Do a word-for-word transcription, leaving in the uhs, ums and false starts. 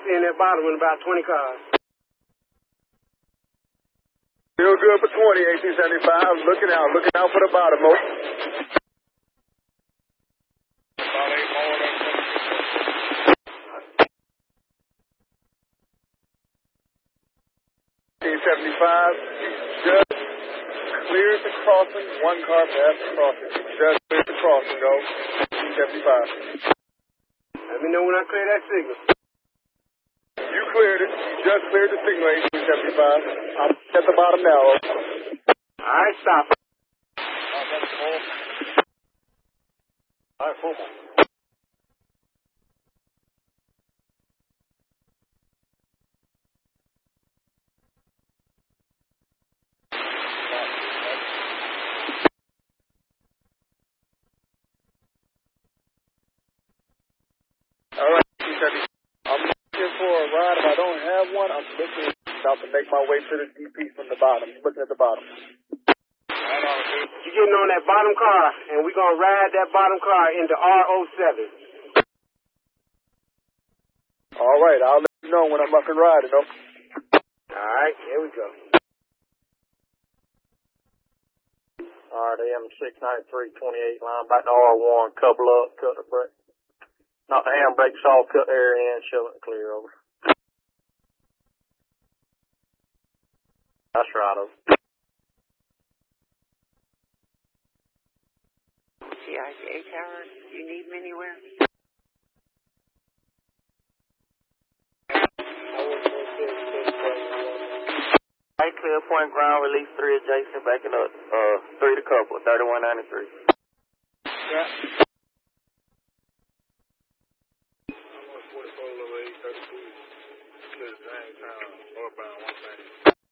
seeing that bottom in about twenty cars. Still good for twenty, eighteen seventy-five. Looking out, looking out for the bottom, Mo. About eight more than eighteen seventy-five. Just clears the crossing. One car past the crossing. Just clears the crossing, go. eighteen seventy-five. Let me know when I clear that signal. You cleared it. You just cleared the signal, eighteen seventy-five. I'm at the bottom now. All right, stop. All right, full. All right, I'm looking for a ride. If I don't have one, I'm looking out to make my way to the D P from the bottom. Looking at the bottom. You're getting on that bottom car, and we're going to ride that bottom car into R oh seven. All right, I'll let you know when I'm up and riding, though. All right, here we go. All right, A M six ninety-three twenty-eight line back to R one, couple up, cut the brake. Knock the handbrakes off, cut the air in, shove it clear over. That's right, over. C I C A Tower, do you need me anywhere? Right, clear point ground, release three adjacent, backing up, uh, three to couple, thirty-one ninety-three. Yeah. forty-four, eight, thirty-two, northbound, one thirty.